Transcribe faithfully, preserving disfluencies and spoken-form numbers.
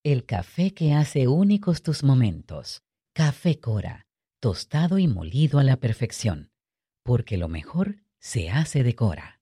El café que hace únicos tus momentos. Café Cora, tostado y molido a la perfección. Porque lo mejor se hace de Cora.